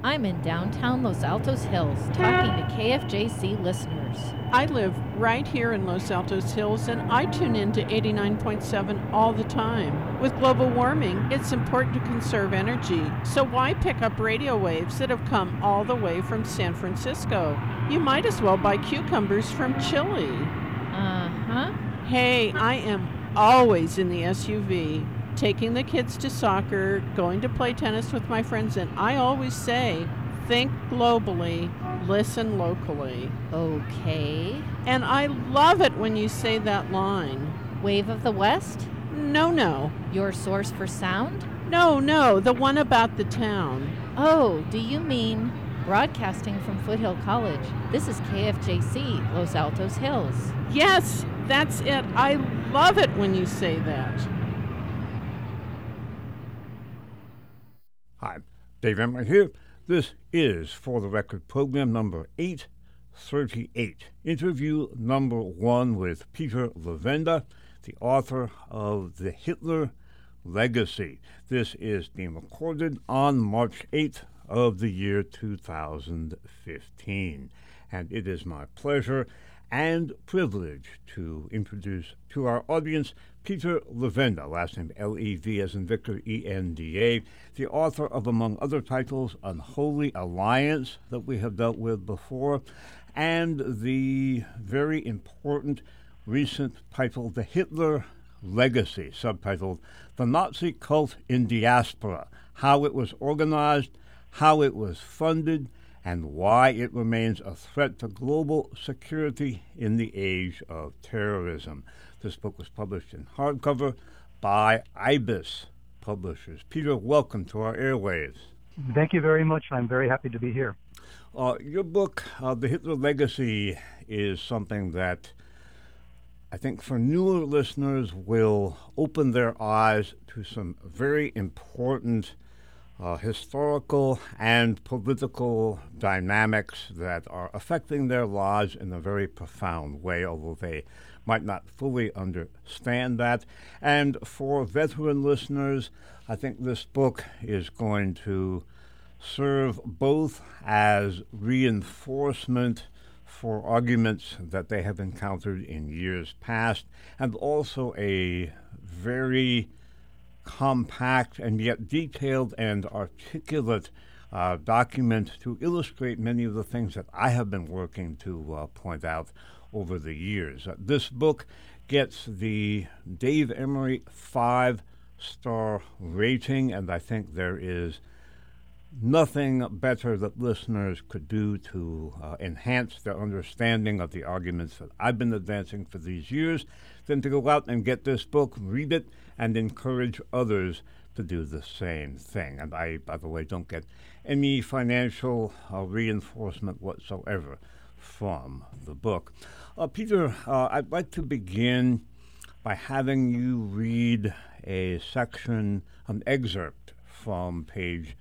I'm in downtown Los Altos Hills talking to KFJC listeners. I live right here in Los Altos Hills, and I tune in to 89.7 all the time. With global warming, it's important to conserve energy, so why pick up radio waves that have come all the way from San Francisco? You might as well buy cucumbers from Chile. Uh-huh. Hey, I am always in the SUV, taking the kids to soccer, going to play tennis with my friends, and I always say, think globally, listen locally. Okay. And I love it when you say that line. Wave of the West? No. Your source for sound? No, the one about the town. Oh, do you mean broadcasting from Foothill College? This is KFJC, Los Altos Hills. Yes, that's it. I love it when you say that. Hi, Dave Emery here. This is For the Record program number 838. Interview number 1 with Peter Levenda, the author of The Hitler Legacy. This is being recorded on March 8th of the year 2015. And it is my pleasure and privilege to introduce to our audience Peter Levenda, last name L-E-V as in Victor, E-N-D-A, the author of, among other titles, Unholy Alliance, that we have dealt with before, and the very important recent title, The Hitler Legacy, subtitled The Nazi Cult in Diaspora, How It Was Organized, How It Was Funded, and Why It Remains a Threat to Global Security in the Age of Terrorism. This book was published in hardcover by Ibis Publishers. Peter, welcome to our airwaves. Thank you very much. I'm very happy to be here. Your book, The Hitler Legacy, is something that I think for newer listeners will open their eyes to some very important historical and political dynamics that are affecting their lives in a very profound way, although they might not fully understand that. And for veteran listeners, I think this book is going to serve both as reinforcement for arguments that they have encountered in years past, and also a very compact and yet detailed and articulate document to illustrate many of the things that I have been working to point out over the years. This book gets the Dave Emery 5-star rating, and I think there is nothing better that listeners could do to enhance their understanding of the arguments that I've been advancing for these years than to go out and get this book, read it, and encourage others to do the same thing. And I, by the way, don't get any financial reinforcement whatsoever from the book. Peter, I'd like to begin by having you read a section, an excerpt from page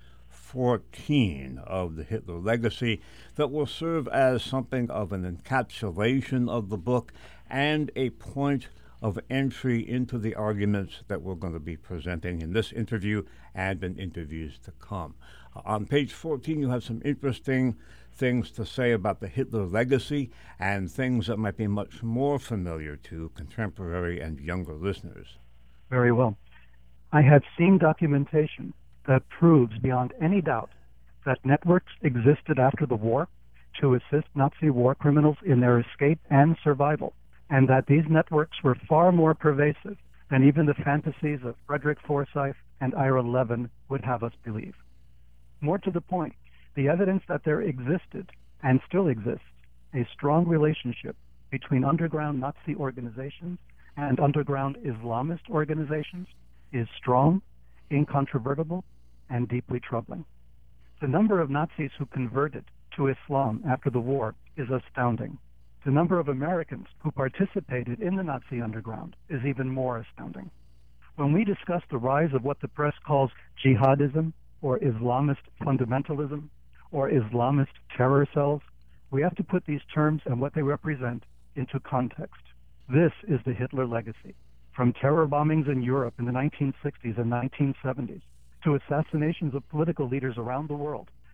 14 of The Hitler Legacy that will serve as something of an encapsulation of the book and a point of entry into the arguments that we're going to be presenting in this interview and in interviews to come. On page 14, you have some interesting things to say about the Hitler legacy and things that might be much more familiar to contemporary and younger listeners. Very well. I have seen documentation that proves beyond any doubt that networks existed after the war to assist Nazi war criminals in their escape and survival, and that these networks were far more pervasive than even the fantasies of Frederick Forsyth and Ira Levin would have us believe. More to the point, the evidence that there existed, and still exists, a strong relationship between underground Nazi organizations and underground Islamist organizations is strong, incontrovertible, and deeply troubling. The number of Nazis who converted to Islam after the war is astounding. The number of Americans who participated in the Nazi underground is even more astounding. When we discuss the rise of what the press calls jihadism, or Islamist fundamentalism, or Islamist terror cells, we have to put these terms and what they represent into context. This is the Hitler legacy. From terror bombings in Europe in the 1960s and 1970s, to assassinations of political leaders around the world,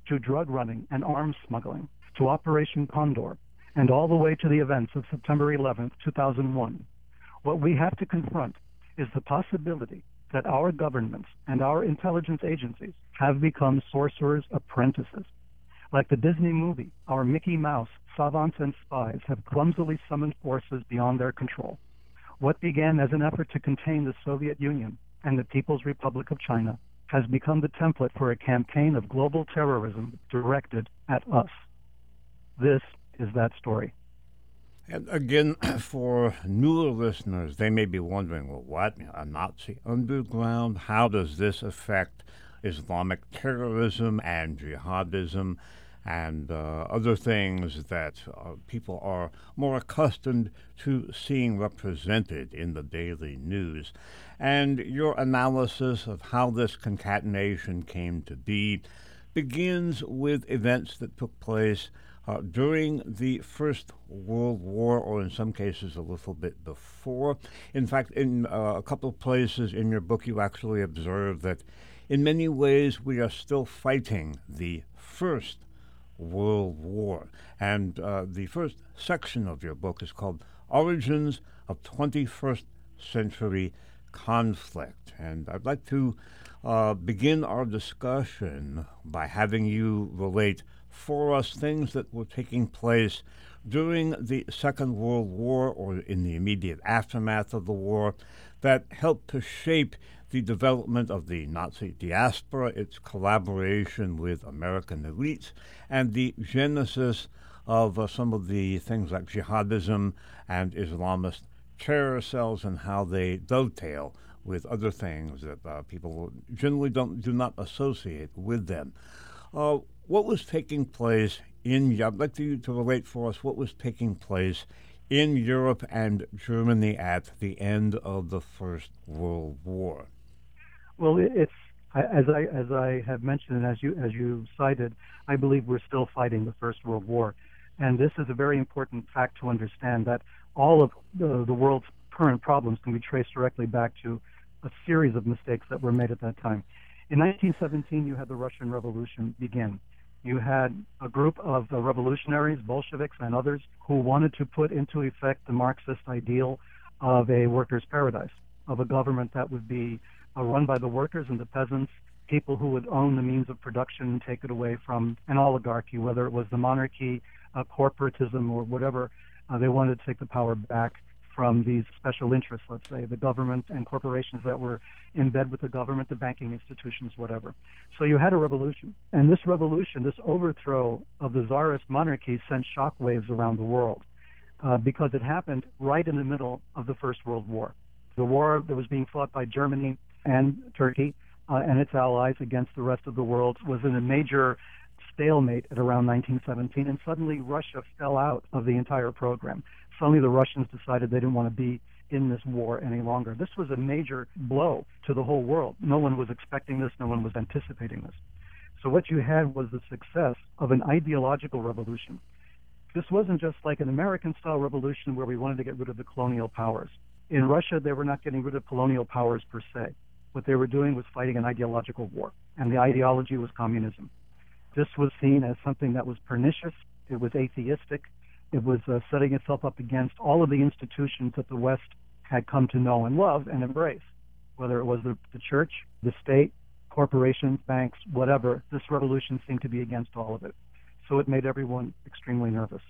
to drug running and arms smuggling, to Operation Condor, and all the way to the events of September 11th, 2001. What we have to confront is the possibility that our governments and our intelligence agencies have become sorcerers' apprentices. Like the Disney movie, our Mickey Mouse savants and spies have clumsily summoned forces beyond their control. What began as an effort to contain the Soviet Union and the People's Republic of China has become the template for a campaign of global terrorism directed at us. This is that story. And again, for newer listeners, they may be wondering, well, what? A Nazi underground? How does this affect Islamic terrorism and jihadism and other things that people are more accustomed to seeing represented in the daily news? And your analysis of how this concatenation came to be begins with events that took place during the First World War, or in some cases a little bit before. In fact, in a couple of places in your book, you actually observe that in many ways we are still fighting the First World War. And the first section of your book is called Origins of 21st Century Conflict. And I'd like to begin our discussion by having you relate for us things that were taking place during the Second World War or in the immediate aftermath of the war that helped to shape the development of the Nazi diaspora, its collaboration with American elites, and the genesis of some of the things like jihadism and Islamist terror cells and how they dovetail with other things that people generally do not associate with them. What was taking place I'd like you to relate for us what was taking place in Europe and Germany at the end of the First World War. Well, it's as I have mentioned, and as you cited, I believe we're still fighting the First World War, and this is a very important fact to understand, that all of the world's current problems can be traced directly back to a series of mistakes that were made at that time. In 1917, you had the Russian Revolution begin. You had a group of revolutionaries, Bolsheviks and others, who wanted to put into effect the Marxist ideal of a workers' paradise, of a government that would be run by the workers and the peasants, people who would own the means of production and take it away from an oligarchy, whether it was the monarchy, corporatism, or whatever. They wanted to take the power back from these special interests, let's say, the government and corporations that were in bed with the government, the banking institutions, whatever. So you had a revolution. And this revolution, this overthrow of the Tsarist monarchy sent shockwaves around the world because it happened right in the middle of the First World War. The war that was being fought by Germany and Turkey and its allies against the rest of the world was in a major stalemate at around 1917, and suddenly Russia fell out of the entire program. Suddenly the Russians decided they didn't want to be in this war any longer. This was a major blow to the whole world. No one was expecting this. No one was anticipating this. So what you had was the success of an ideological revolution. This wasn't just like an American-style revolution where we wanted to get rid of the colonial powers. In Russia, they were not getting rid of colonial powers per se. What they were doing was fighting an ideological war, and the ideology was communism. This was seen as something that was pernicious. It was atheistic. It was setting itself up against all of the institutions that the West had come to know and love and embrace, whether it was the church, the state, corporations, banks, whatever. This revolution seemed to be against all of it. So it made everyone extremely nervous.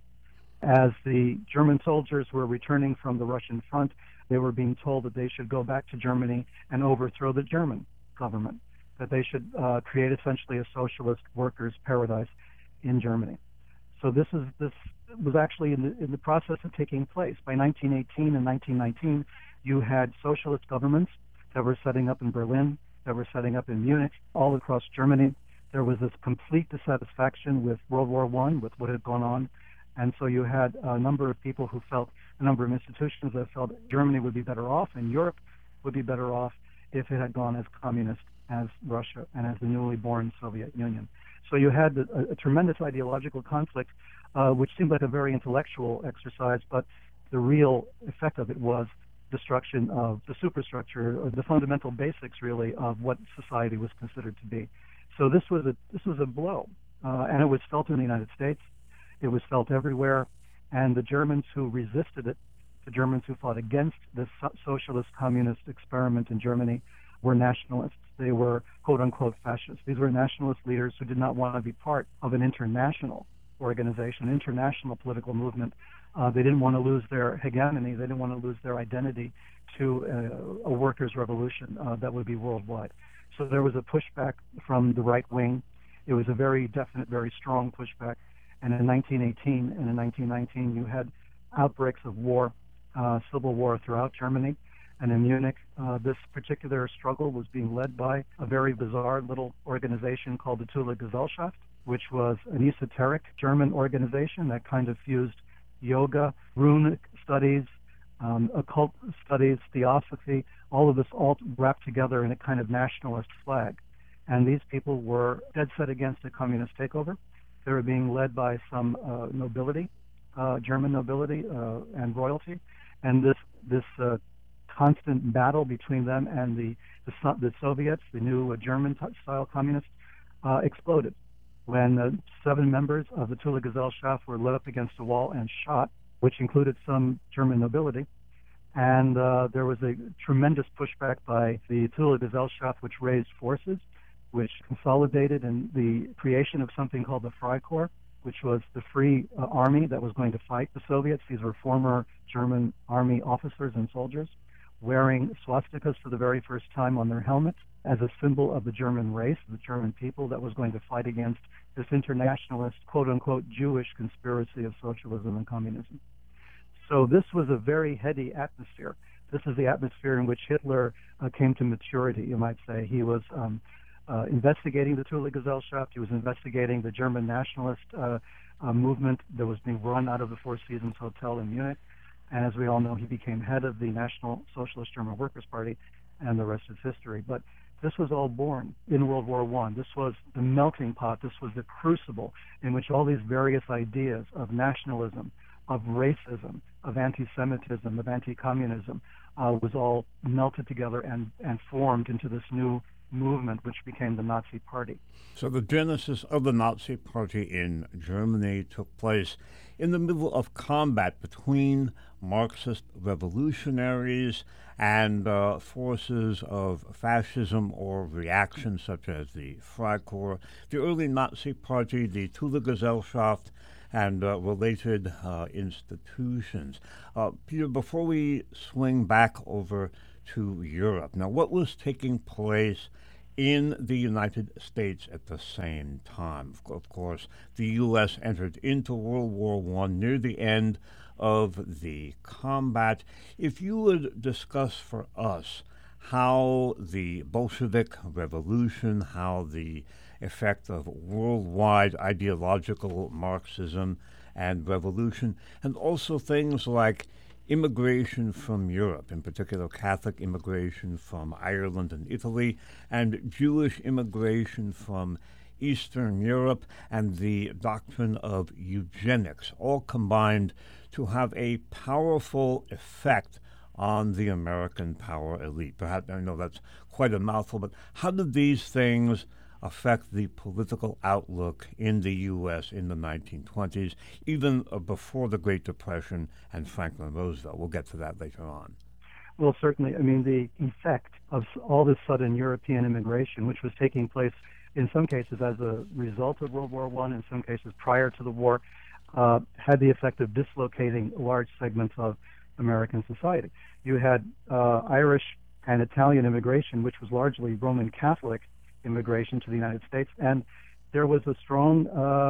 As the German soldiers were returning from the Russian front, they were being told that they should go back to Germany and overthrow the German government, that they should create essentially a socialist workers' paradise in Germany. So this was actually in the process of taking place. By 1918 and 1919, you had socialist governments that were setting up in Berlin, that were setting up in Munich, all across Germany. There was this complete dissatisfaction with World War I, with what had gone on. And so you had a number of people who felt, a number of institutions that felt Germany would be better off and Europe would be better off if it had gone as communist as Russia and as the newly born Soviet Union. So you had a tremendous ideological conflict, which seemed like a very intellectual exercise, but the real effect of it was destruction of the superstructure, or the fundamental basics, really, of what society was considered to be. So this was a blow. and it was felt in the United States. It was felt everywhere, and the Germans who resisted it, the Germans who fought against this socialist communist experiment in Germany, were nationalists. They were quote-unquote fascists. These were nationalist leaders who did not want to be part of an international organization, international political movement. They didn't want to lose their hegemony. They didn't want to lose their identity to a workers' revolution that would be worldwide. So there was a pushback from the right wing. It was a very definite, very strong pushback. And in 1918 and in 1919, you had outbreaks of war, civil war throughout Germany. And in Munich, this particular struggle was being led by a very bizarre little organization called the Thule Gesellschaft, which was an esoteric German organization that kind of fused yoga, runic studies, occult studies, theosophy, all of this all wrapped together in a kind of nationalist flag. And these people were dead set against a communist takeover. They were being led by some nobility, German nobility and royalty. And this constant battle between them and the Soviets, the new German-style communists, exploded when 7 members of the Thule Gesellschaft were led up against a wall and shot, which included some German nobility. And there was a tremendous pushback by the Thule Gesellschaft, which raised forces, which consolidated in the creation of something called the Freikorps, which was the free army that was going to fight the Soviets. These were former German army officers and soldiers wearing swastikas for the very first time on their helmets as a symbol of the German race, the German people that was going to fight against this internationalist, quote-unquote, Jewish conspiracy of socialism and communism. So this was a very heady atmosphere. This is the atmosphere in which Hitler came to maturity, you might say. He was investigating the Thule Gesellschaft. He was investigating the German nationalist movement that was being run out of the Four Seasons Hotel in Munich. And as we all know, he became head of the National Socialist German Workers' Party, and the rest is history. But this was all born in World War I. This was the melting pot. This was the crucible in which all these various ideas of nationalism, of racism, of anti-Semitism, of anti-communism was all melted together and formed into this new movement, which became the Nazi Party. So the genesis of the Nazi Party in Germany took place in the middle of combat between Marxist revolutionaries and forces of fascism or reaction, such as the Freikorps, the early Nazi Party, the Thule Gesellschaft, and related institutions. Peter, before we swing back over to Europe, now what was taking place in the United States at the same time? Of course, the U.S. entered into World War I near the end of the combat. If you would discuss for us how the Bolshevik Revolution, how the effect of worldwide ideological Marxism and revolution, and also things like immigration from Europe, in particular Catholic immigration from Ireland and Italy, and Jewish immigration from Eastern Europe, and the doctrine of eugenics, all combined to have a powerful effect on the American power elite. Perhaps, I know that's quite a mouthful, but how did these things affect the political outlook in the U.S. in the 1920s, even before the Great Depression and Franklin Roosevelt? We'll get to that later on. Well, certainly. I mean, the effect of all this sudden European immigration, which was taking place in some cases as a result of World War I, in some cases prior to the war, had the effect of dislocating large segments of American society. You had Irish and Italian immigration, which was largely Roman Catholic immigration to the United States, and there was a strong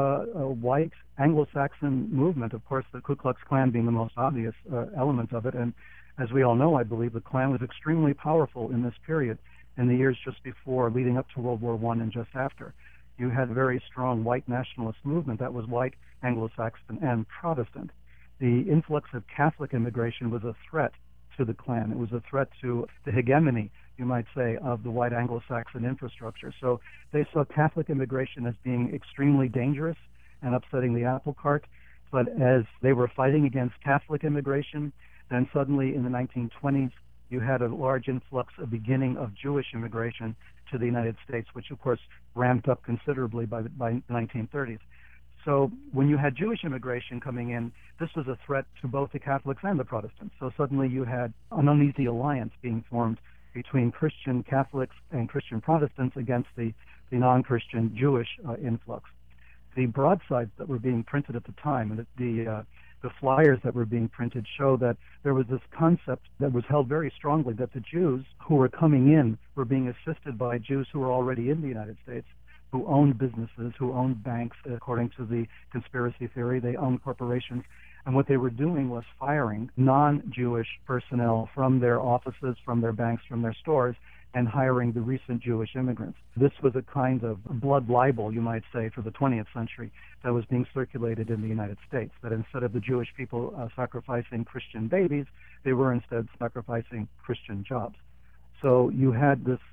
white Anglo-Saxon movement, of course, the Ku Klux Klan being the most obvious element of it. And as we all know, I believe the Klan was extremely powerful in this period, in the years just before, leading up to World War I and just after. You had a very strong white nationalist movement that was white, Anglo-Saxon, and Protestant. The influx of Catholic immigration was a threat to the Klan. It was a threat to the hegemony, you might say, of the white Anglo-Saxon infrastructure. So they saw Catholic immigration as being extremely dangerous and upsetting the apple cart. But as they were fighting against Catholic immigration, then suddenly in the 1920s, You had a large influx, a beginning of Jewish immigration to the United States, which of course ramped up considerably by the 1930s. So when you had Jewish immigration coming in, this was a threat to both the Catholics and the Protestants. So suddenly you had an uneasy alliance being formed between Christian Catholics and Christian Protestants against the non-Christian Jewish influx. The broadsides that were being printed at the time, and the flyers that were being printed, show that there was this concept that was held very strongly that the Jews who were coming in were being assisted by Jews who were already in the United States, who owned businesses, who owned banks. According to the conspiracy theory, they owned corporations. And what they were doing was firing non-Jewish personnel from their offices, from their banks, from their stores, and hiring the recent Jewish immigrants. This was a kind of blood libel, you might say, for the 20th century that was being circulated in the United States, that instead of the Jewish people sacrificing Christian babies, they were instead sacrificing Christian jobs. So you had this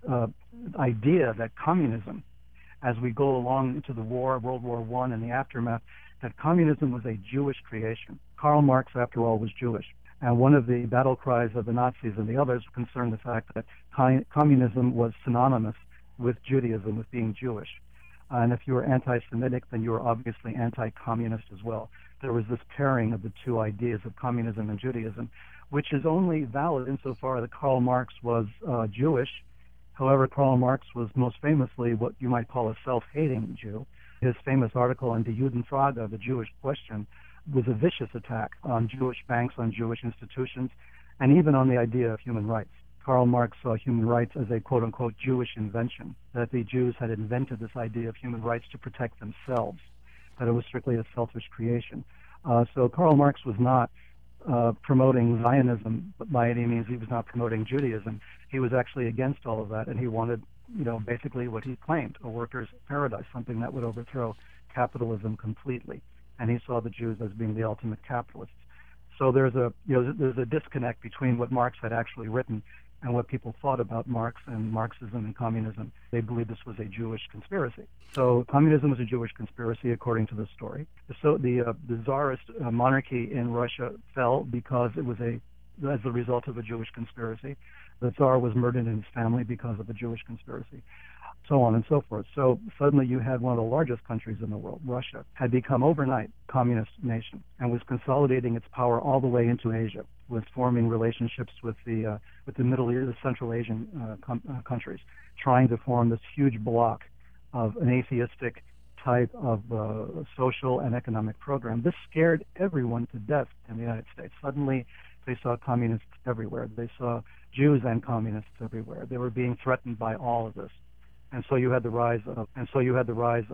idea that communism, as we go along into the war, World War I and the aftermath, that communism was a Jewish creation. Karl Marx, after all, was Jewish. And one of the battle cries of the Nazis and the others concerned the fact that communism was synonymous with Judaism, with being Jewish. And if you were anti-Semitic, then you were obviously anti-communist as well. There was this pairing of the two ideas of communism and Judaism, which is only valid insofar that Karl Marx was Jewish. However, Karl Marx was most famously what you might call a self-hating Jew. His famous article on Die Judenfrage, the Jewish question, was a vicious attack on Jewish banks, on Jewish institutions, and even on the idea of human rights. Karl Marx saw human rights as a quote-unquote Jewish invention, that the Jews had invented this idea of human rights to protect themselves, that it was strictly a selfish creation. So Karl Marx was not promoting Zionism by any means. He was not promoting Judaism. He was actually against all of that, and he wanted, basically what he claimed, a workers' paradise, something that would overthrow capitalism completely. And he saw the Jews as being the ultimate capitalists. So there's a disconnect between what Marx had actually written and what people thought about Marx and Marxism and communism. They believed this was a Jewish conspiracy. So communism was a Jewish conspiracy, according to this story. So the Tsarist monarchy in Russia fell because it was as a result of a Jewish conspiracy. The Tsar was murdered in his family because of a Jewish conspiracy, so on and so forth. So suddenly you had one of the largest countries in the world, Russia, had become overnight a communist nation and was consolidating its power all the way into Asia, was forming relationships with the Middle East, the Central Asian countries, trying to form this huge bloc of an atheistic type of social and economic program. This scared everyone to death in the United States. Suddenly they saw communists everywhere. They saw Jews and communists everywhere. They were being threatened by all of this. And so you had the rise